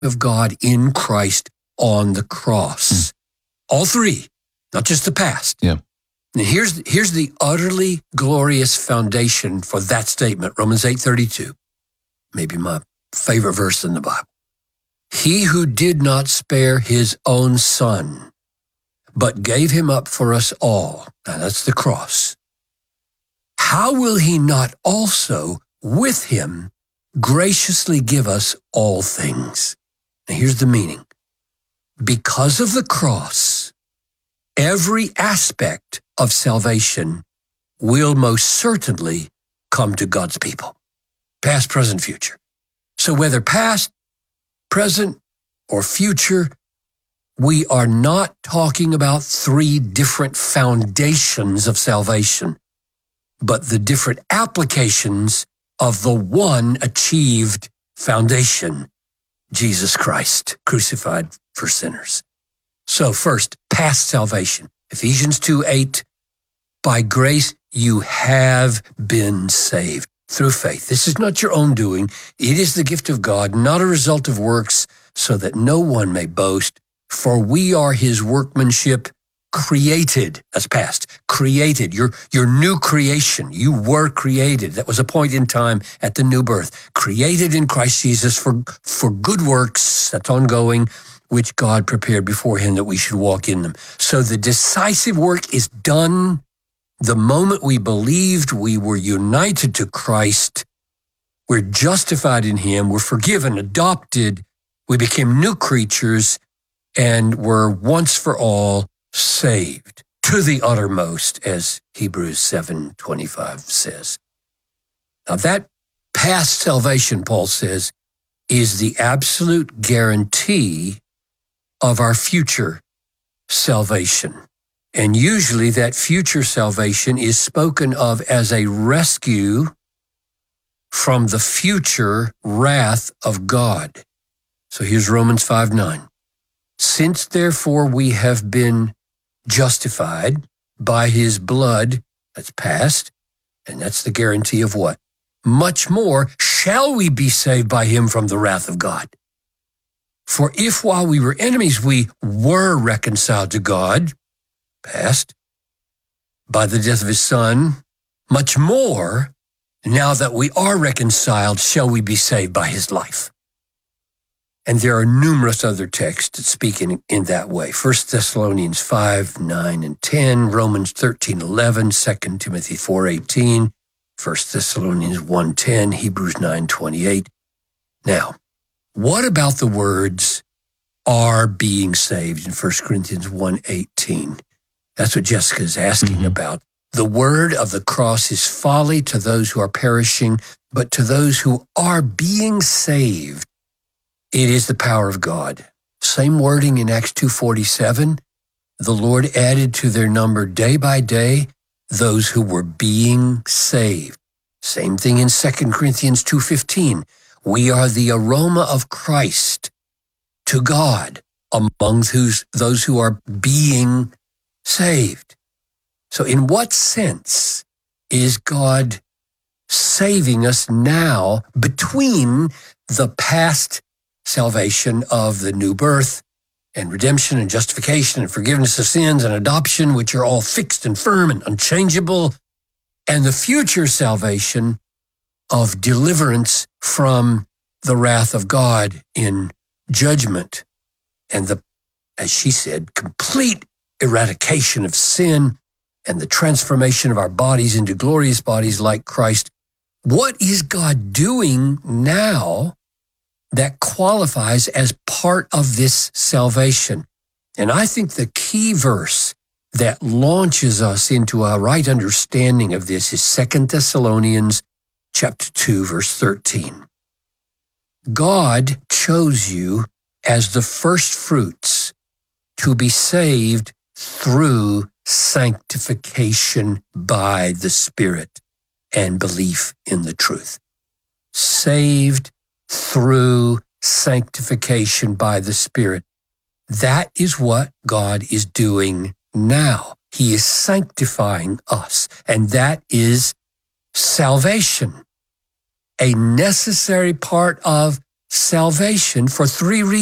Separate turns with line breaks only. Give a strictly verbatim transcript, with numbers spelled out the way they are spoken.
of God in Christ on the cross. Mm. All three, not just the past.
Yeah.
And here's, here's the utterly glorious foundation for that statement, Romans eight thirty-two, maybe my favorite verse in the Bible. He who did not spare his own son, but gave him up for us all. Now that's the cross. How will he not also with him graciously give us all things? Now here's the meaning. Because of the cross, every aspect of salvation will most certainly come to God's people. Past, present, future. So whether past, present, or future, we are not talking about three different foundations of salvation, but the different applications of the one achieved foundation, Jesus Christ, crucified for sinners. So first, past salvation. Ephesians two eight, by grace you have been saved through faith. This is not your own doing. It is the gift of God, not a result of works, so that no one may boast. For we are his workmanship, created, that's past, created, your, your new creation. You were created. That was a point in time at the new birth. Created in Christ Jesus for, for good works, that's ongoing, which God prepared beforehand that we should walk in them. So the decisive work is done the moment we believed, we were united to Christ. We're justified in him. We're forgiven, adopted. We became new creatures and were once for all saved to the uttermost, as Hebrews seven twenty-five says. Now that past salvation, Paul says, is the absolute guarantee of our future salvation. And usually that future salvation is spoken of as a rescue from the future wrath of God. So here's Romans five nine. Since therefore we have been justified by his blood, that's past, and that's the guarantee of what? Much more shall we be saved by him from the wrath of God. For if while we were enemies, we were reconciled to God, past, by the death of his son, much more, now that we are reconciled, shall we be saved by his life. And there are numerous other texts that speak in, in that way. First Thessalonians five, nine, and ten, Romans thirteen, eleven, Second Timothy four, eighteen, First Thessalonians one, ten, Hebrews nine, twenty-eight. Now, what about the words are being saved in First Corinthians one, eighteen? That's what Jessica is asking mm-hmm. about. The word of the cross is folly to those who are perishing, but to those who are being saved, it is the power of God. Same wording in Acts two forty-seven. The Lord added to their number day by day those who were being saved. Same thing in Second Corinthians two fifteen. We are the aroma of Christ to God among whose, those who are being saved. So in what sense is God saving us now between the past salvation of the new birth and redemption and justification and forgiveness of sins and adoption, which are all fixed and firm and unchangeable, and the future salvation of deliverance from the wrath of God in judgment and the, as she said, complete eradication of sin and the transformation of our bodies into glorious bodies like Christ. What is God doing now that qualifies as part of this salvation? And I think the key verse that launches us into a right understanding of this is Second Thessalonians chapter two, verse thirteen. God chose you as the first fruits to be saved through sanctification by the Spirit and belief in the truth. Saved through sanctification by the Spirit. That is what God is doing now. He is sanctifying us, and that is salvation. A necessary part of salvation for three reasons.